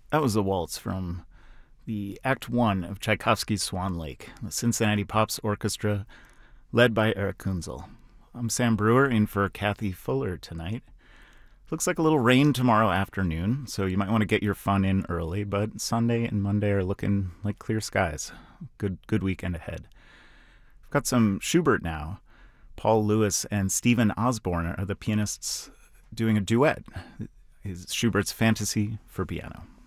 That was a waltz from the Act One of Tchaikovsky's Swan Lake, the Cincinnati Pops Orchestra, led by Eric Kunzel. I'm Sam Brewer, in for Kathy Fuller tonight. Looks like a little rain tomorrow afternoon, so you might want to get your fun in early, but Sunday and Monday are looking like clear skies. Good weekend ahead. I've got some Schubert now. Paul Lewis and Stephen Osborne are the pianists doing a duet. Is Schubert's Fantasy for Piano.